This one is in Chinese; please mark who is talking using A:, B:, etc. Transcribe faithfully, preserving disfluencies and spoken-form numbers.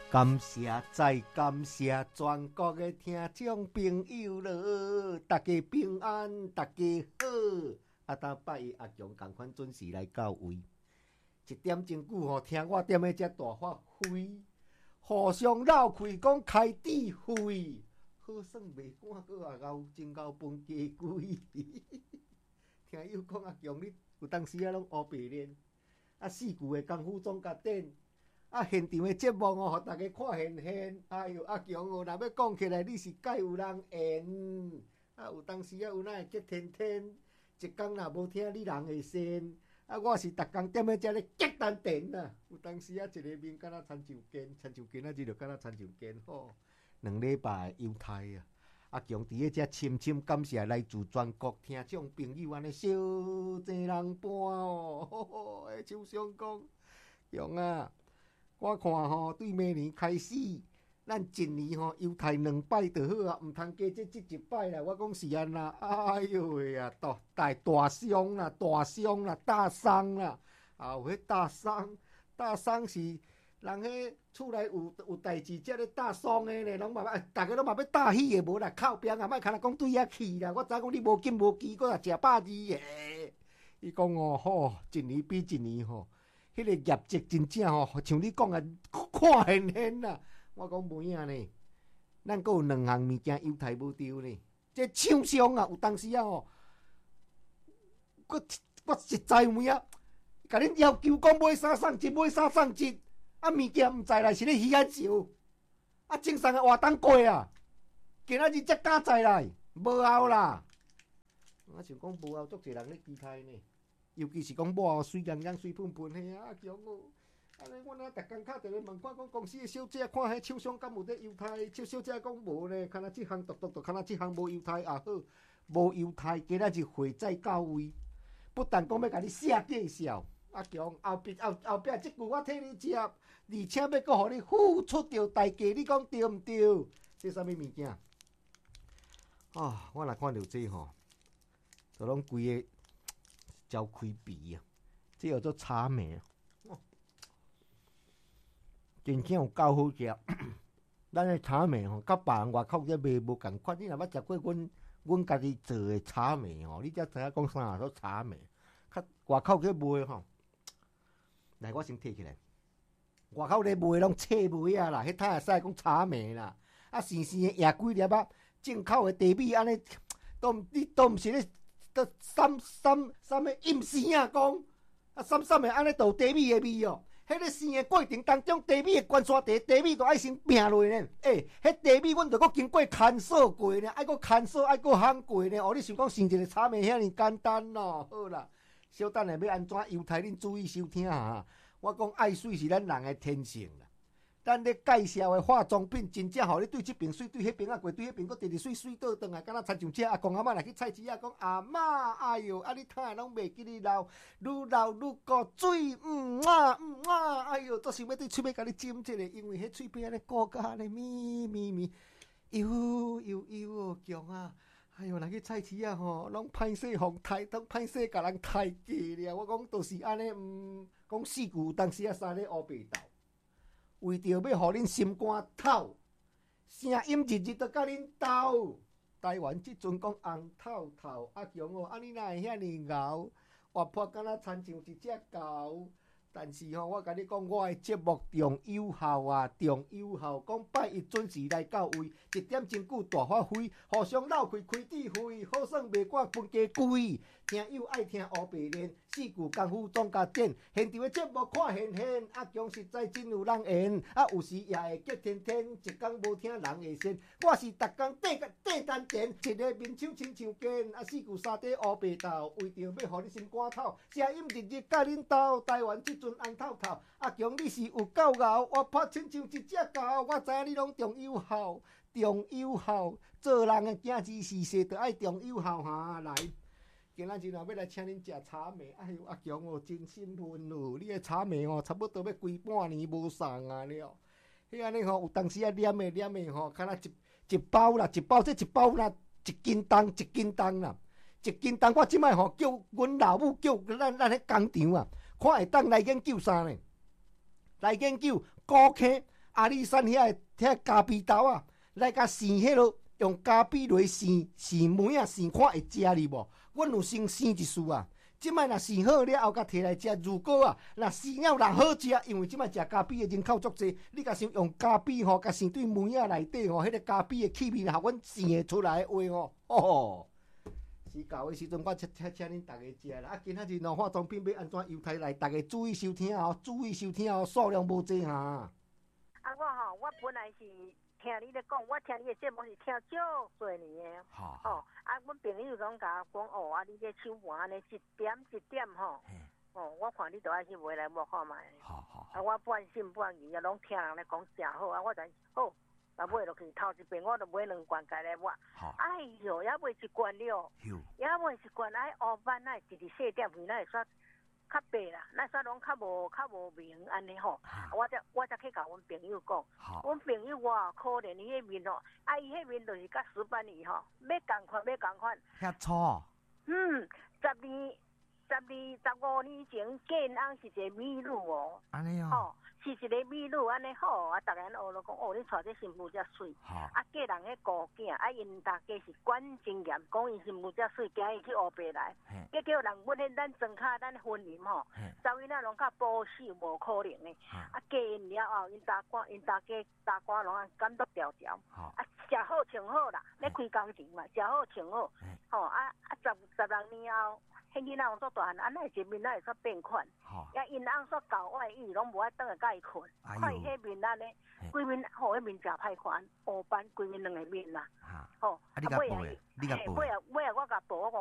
A: 感谢再感谢全国的听众朋友了，大家平安，大家好。啊，当拜一阿强同款准时来到位，一点钟久吼，听我踮咧遮大发挥，互相闹开讲开智慧，好算袂赶过啊熬真熬饭加贵。听友讲阿强，你有当时啊拢黑白练，啊四句的功夫总甲顶。啊，现场的节目哦，互大家看现现。哎呦，阿强哦，若要讲起来，你是介有人缘。啊，有当时啊，有哪会激天天，一工若无听你人会仙。啊，我是逐工踮咧遮咧激丹田呐。有当时啊，一个面敢若亲像剑，亲像剑啊，日就敢若亲像剑吼。两礼拜犹太啊，阿强伫咧遮深深感谢来自全国听众朋友安尼小济人伴哦。吼吼，诶，手上讲，强啊！我看吼，对明年开始，咱一年吼犹太两摆就好啊，毋通加这这一摆啦。我讲是安那，哎呦喂啊，大大大伤啦，大伤啦，大伤啦。啊，有迄大伤，大伤是人迄厝内有有代志，才咧大伤的咧，拢嘛要，大家拢嘛要大喜的，无啦靠边啊，莫看若讲对遐去啦。我知讲你无金无机，搁若食百二个。伊讲哦，吼，一年比一年吼。迄个业绩真正吼，像你讲的看现现啦。我讲袂影呢，咱阁有两项物件犹太无着呢。这厂商啊，有当时啊吼，我我实在有影，甲恁要求讲买啥送一，买啥送一，啊物件毋知来是咧鱼眼烧，啊正常的活动过啊，今仔日才敢知来，无后啦。我想讲无后，足侪人咧期待呢。尤其是讲某水洋洋、水喷喷嘿啊！阿强哦，安尼我若逐工敲电话问看，讲公司的小姐看迄厂商敢有咧犹太？小小姐讲无咧，看若即项独独独，看若即项无犹太也好，无犹太，今仔日会再到位。不但讲要甲你写介绍，阿强后壁后后壁即句我替你接，而且要阁互你付出着代价，你讲对毋对？这啥物物件？啊！我若看到这吼，都拢规个。招开鼻啊！这叫做茶梅，哦、真正有够好食。咱的茶梅吼，甲别人外口咧卖无共款。你若捌食过阮阮家己做的茶梅吼，你才知影讲啥叫茶梅。较外口咧卖吼，来我先摕起来。外口咧卖拢册梅啊啦，迄摊会使讲茶梅啦。啊，生生的野几粒啊，进口的茶米安尼，都你都毋是咧。都三三三个阴生啊，讲啊三三的安尼倒茶米的味哦。迄个生的过程当中，茶米的关沙茶，茶米都爱先拼落呢。诶、欸，迄茶米阮着搁经过牵锁过呢，爱搁牵锁，爱搁烘过呢。哦，你想讲生一个炒面遐尼简单咯？好啦，小等下要安怎犹太恁注意收听哈。我讲爱水是咱人的天性啦。咱咧介绍的化妆品，真正互你对即边水，对迄边啊过，对迄边搁直直水水倒转来，敢若亲像这阿公阿嬷来去菜市啊，讲阿嬷，哎哟，啊你摊拢袂记你老，愈老愈过水，嗯啊嗯啊，哎哟，都想要对喙尾甲你จิ้一下，因为迄喙边安尼鼓甲安尼咪咪咪，油油油哦，强啊！哎哟，来去菜市啊吼，拢歹势互刣，拢歹势甲人刣价了。我讲都是安尼，嗯，讲四句当时啊，三咧乌白豆。为着要互恁心肝透，声音日日都甲恁斗。台湾即阵讲红透透，阿强哦，啊你哪会遐尼熬？活泼敢若亲像一只狗。但是吼、哦，我甲你讲，我的节目重有效啊，重有效。讲拜一准时来到位，一点钟久大发挥，互相闹开开智慧，好算袂赶分家贵。听友爱听黑白练，四句功夫总甲顶。现场的节目看现现，阿强实在真有人缘，啊有时也会激天天，一工无听人会仙。我是逐工缀个缀丹田，一个面手亲像剑，啊四句三底黑白豆，为着要互你心肝透，声音日日甲恁斗，台湾即阵红透透。阿强你是有够熬，我拍亲像一只狗，我知影你拢重有效，重有效。做人的行之事事，就爱重有效哈来。今仔日若要来请恁食茶糜，哎呦阿强哦，真兴奋哦！你的茶糜哦，差不多要规半年无送啊了。迄安尼吼，有当时啊黏的黏的吼，敢若一一包啦，一包这一包啦，一斤重一斤重啦，一斤重。我即摆吼叫阮老母叫咱咱迄工厂啊，看会当来研究啥呢？来研究高科阿里山遐遐咖啡豆啊，来甲生迄落用咖啡落生生梅啊，生看会食哩无？阮有先生一束啊。即摆若生好了后，甲摕来食。如果啊，若生了若好食，因为即摆食咖啡的人口足济，你甲先用咖啡吼，甲生对梅仔内底吼，迄个咖啡的气味，互阮生会出来的话吼，哦，是到的时阵，我请请请恁大家食啦。啊，今仔日喏，化妆品要安怎油台来，大家注意收听哦，注意收听哦，数量无济哈。
B: 啊，我吼，我本来是。听你咧讲，我听你的节目是听足多年的。好。哦，啊，阮朋友拢甲我讲，哦，啊，你这手盘安尼一点一点吼。哦，我看你都爱去买来摸看卖。好好。啊，我半信半疑，啊，拢听人咧讲诚好，啊，我就好，啊，买落去头一遍我就买两罐家来抹。好。哎哟，也买一罐了。有。也买一罐，哎，黑斑那一日细点去，那会煞。较白啦，那煞拢较无较无明安尼吼，我才我才去甲阮朋友讲，阮朋友哇可怜伊迄面吼，啊伊迄面就是甲石斑鱼吼，要共款要共款。遐粗。嗯，十二十二十五年前，建安是一个美女哦。安尼哦。哦，是一个美女安尼好，啊，逐个人学了讲，哦，你娶这新妇遮水。啊，嫁人迄孤囝，啊，因大家是管真严，讲因新妇遮水，惊伊去乌白来。结叫人阮迄咱庄卡咱婚姻吼，查某囝拢较保守，无可能的。啊，嫁因了后，因大官因大家大官拢监督条条。啊，食好穿好啦，咧开工程嘛，食好穿好。吼啊啊，十十六年后。迄囡仔用煞大汉，安尼一面仔会煞变款，也因翁煞搞外遇，拢无爱倒来甲伊困，看伊迄面安尼，规面吼迄面食歹看，黑斑规面两个面啦，吼，啊尾啊，尾啊尾啊我甲报我讲。